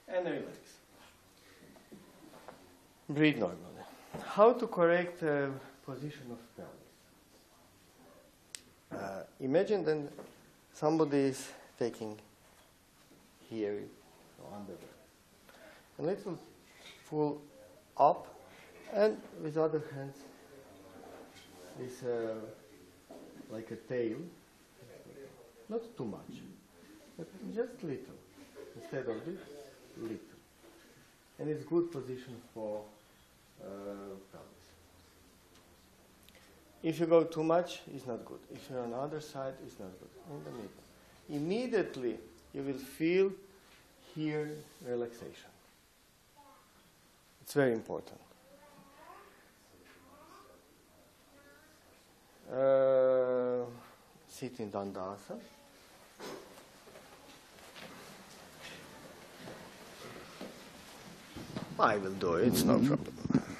and relax. Breathe normally. How to correct position of pelvis? Imagine then somebody is taking here on the a little pull up, and with other hands is like a tail, not too much, but just little. Instead of this, little. And it's good position for pelvis. If you go too much, it's not good. If you're on the other side, it's not good. In the middle. Immediately, you will feel here relaxation. It's very important. Sit in Dandasana. I will do it, it's no problem.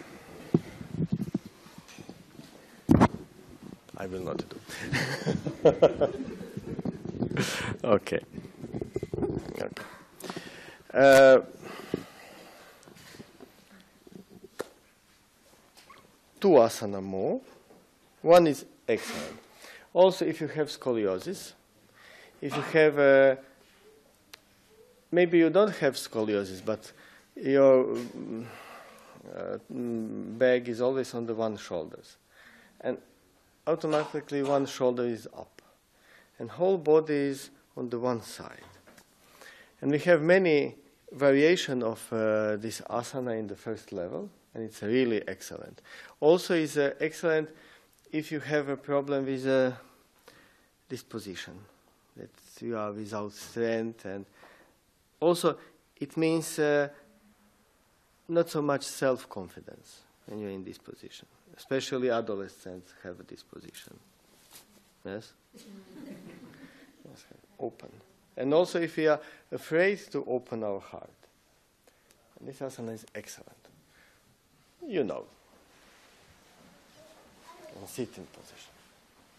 I will not do. Okay. Two asana more. One is excellent. Also, if you have scoliosis, if you have, maybe you don't have scoliosis, but your bag is always on the one shoulders, and automatically one shoulder is up, and whole body is on the one side. And we have many variations of this asana in the first level, and it's really excellent. Also, is excellent if you have a problem with this position, that you are without strength, and also it means not so much self-confidence when you're in this position. Especially adolescents have this position. Yes? Yes, open. And also if we are afraid to open our heart. And this asana is excellent. You know. And sit in position.